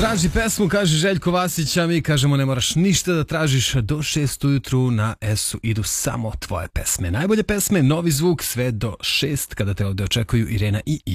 Traži pesmu, kaže Željko Vasić, a mi kažemo ne moraš ništa da tražiš do 6 ujutru na S-u idu samo tvoje pesme. Najbolje pesme, novi zvuk, sve do 6 kada te ovde očekuju Irena i